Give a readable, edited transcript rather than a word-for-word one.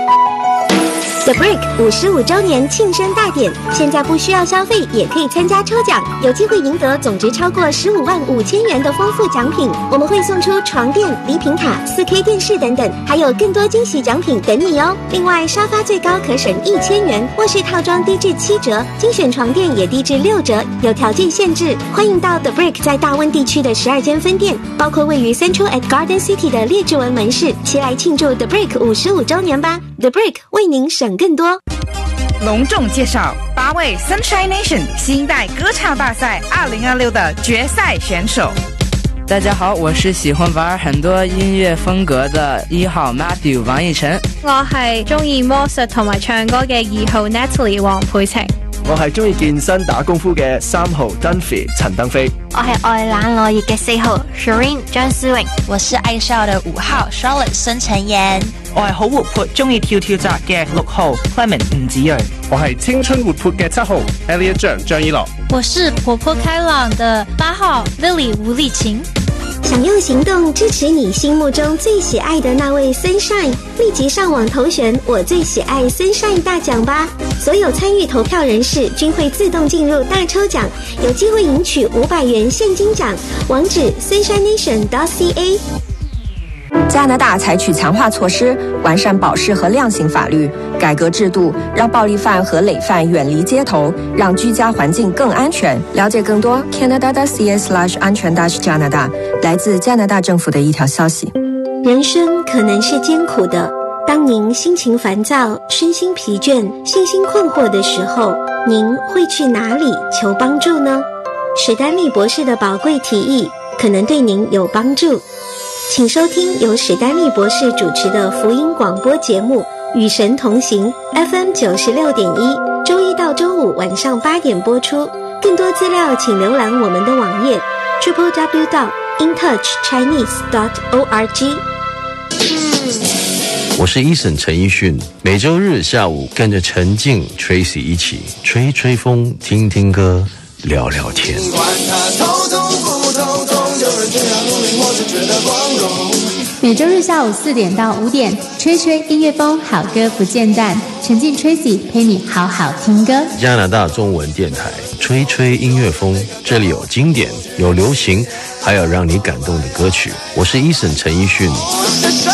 The Brick 55周年庆生大典，现在不需要消费也可以参加抽奖，有机会赢得总值超过155000元的丰富奖品。我们会送出床垫、礼品卡、4K 电视等等，还有更多惊喜奖品等你哦。另外，沙发最高可省1000元，卧室套装低至7折，精选床垫也低至6折，有条件限制。欢迎到 The Brick 在大温地区的12间分店，包括位于 Central at Garden City 的列治文门市，齐来庆祝 The Brick 55周年吧。The Brick 为您省更多。 隆重介绍8位 Sunshine Nation 新一代歌唱大赛2026的决赛选手。 大家好，我是喜欢玩很多音乐風格的1號 Matthew 王奕晨。 我係中意魔術同埋唱歌嘅2號 Natalie 黃佩晴。 我係中意健身打功夫嘅3號 Dunphy 陳登飛。 我係愛冷我熱嘅4號 Shireen 張思穎。 我是愛笑的5號 Charlotte 孫晨妍。 我係好活潑中意跳紮嘅6號 Clement 吳子睿。 我係青春活潑嘅7號 Elliot 張依樂。 我是活潑開朗的8號 Lily 吳麗琴。 想用行动支持你心目中最喜爱的那位 Sunshine， 立即上网投选我最喜爱 Sunshine 大奖吧！所有参与投票人士均会自动进入大抽奖，有机会赢取500元现金奖。网址 sunshineNation.ca。 加拿大采取强化措施，完善保释和量刑法律，改革制度，让暴力犯和累犯远离街头，让居家环境更安全。了解更多 Canada.ca/安全-加拿大，来自加拿大政府的一条消息。 人生可能是艰苦的，当您心情烦躁、身心疲倦、信心困惑的时候，您会去哪里求帮助呢？史丹利博士的宝贵提议可能对您有帮助。请收听由史丹利博士主持的福音广播节目《与神同行》FM 96.1，周一到周五晚上8点播出。更多资料请浏览我们的网页 www.intouchchinese.org。 我是Eason陈奕迅，每周日下午跟着陈静 Tracy 一起吹吹风、听听歌、聊聊天。 每周日下午4点到5点，吹吹音乐风，好歌不间断。陈静 Tracy 陪你好好听歌。 加拿大中文电台吹吹音乐风，这里有经典，有流行，还有让你感动的歌曲。我是Eason陈奕迅。